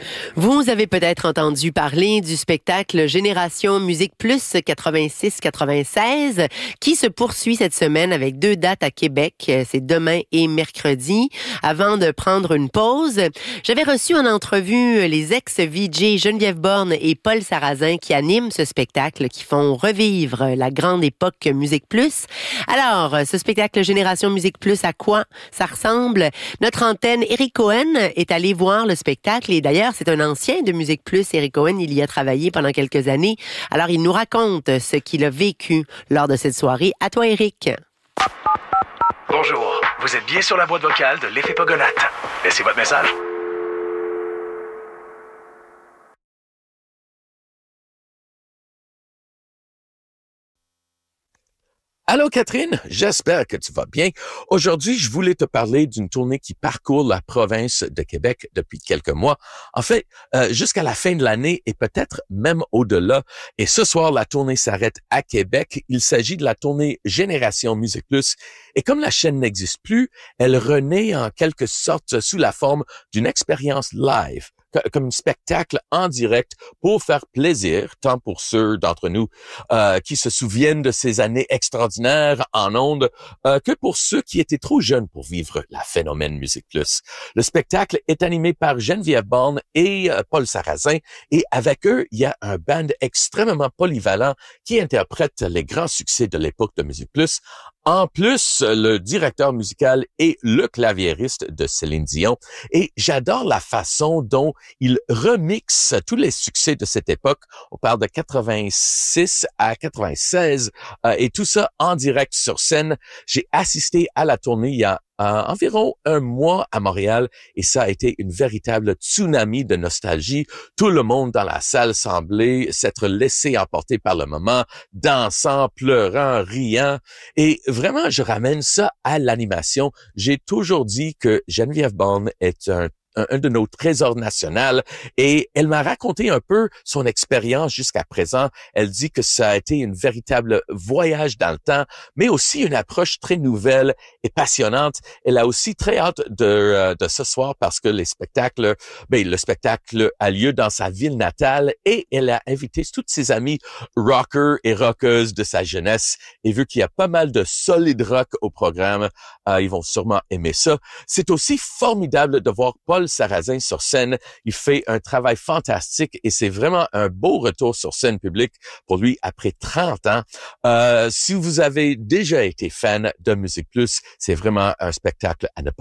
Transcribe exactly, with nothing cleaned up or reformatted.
Vous avez peut-être entendu parler du spectacle Génération Musique Plus quatre-vingt-six quatre-vingt-seize qui se poursuit cette semaine avec deux dates à Québec. C'est demain et mercredi. Avant de prendre une pause, j'avais reçu en entrevue les ex-V J Geneviève Borne et Paul Sarrazin qui animent ce spectacle, qui font revivre la grande époque Musique Plus. Alors, ce spectacle Génération Musique Plus, à quoi ça ressemble? Notre antenne, Eric Cohen, est allé voir le spectacle et d'ailleurs, c'est un ancien de Musique Plus. Eric Cohen, il y a travaillé pendant quelques années. Alors, il nous raconte ce qu'il a vécu lors de cette soirée. À toi, Eric. Bonjour, vous êtes bien sur la boîte vocale de l'effet Pogonate. Laissez votre message. Allô Catherine, j'espère que tu vas bien. Aujourd'hui, je voulais te parler d'une tournée qui parcourt la province de Québec depuis quelques mois. En fait, euh, jusqu'à la fin de l'année et peut-être même au-delà. Et ce soir, la tournée s'arrête à Québec. Il s'agit de la tournée Génération Musique Plus. Et comme la chaîne n'existe plus, elle renaît en quelque sorte sous la forme d'une expérience live, comme un spectacle en direct pour faire plaisir, tant pour ceux d'entre nous euh, qui se souviennent de ces années extraordinaires en ondes, euh, que pour ceux qui étaient trop jeunes pour vivre la phénomène Musique Plus. Le spectacle est animé par Geneviève Borne et euh, Paul Sarrazin, et avec eux, il y a un band extrêmement polyvalent qui interprète les grands succès de l'époque de Musique Plus. En plus, le directeur musical est le claviériste de Céline Dion. Et j'adore la façon dont il remixe tous les succès de cette époque. On parle de quatre-vingt-six à quatre-vingt-seize euh, et tout ça en direct sur scène. J'ai assisté à la tournée il y a Euh, environ un mois à Montréal et ça a été une véritable tsunami de nostalgie. Tout le monde dans la salle semblait s'être laissé emporter par le moment, dansant, pleurant, riant. Et vraiment, je ramène ça à l'animation. J'ai toujours dit que Geneviève Borne est un Un, un de nos trésors nationaux, et elle m'a raconté un peu son expérience jusqu'à présent. Elle dit que ça a été une véritable voyage dans le temps, mais aussi une approche très nouvelle et passionnante. Elle a aussi très hâte de, de ce soir parce que les spectacles, ben, le spectacle a lieu dans sa ville natale et elle a invité toutes ses amies rockers et rockeuses de sa jeunesse. Et vu qu'il y a pas mal de solid rock au programme, euh, ils vont sûrement aimer ça. C'est aussi formidable de voir Paul Sarrazin sur scène. Il fait un travail fantastique et c'est vraiment un beau retour sur scène publique pour lui après trente ans. Euh, si vous avez déjà été fan de Musique Plus, c'est vraiment un spectacle à ne pas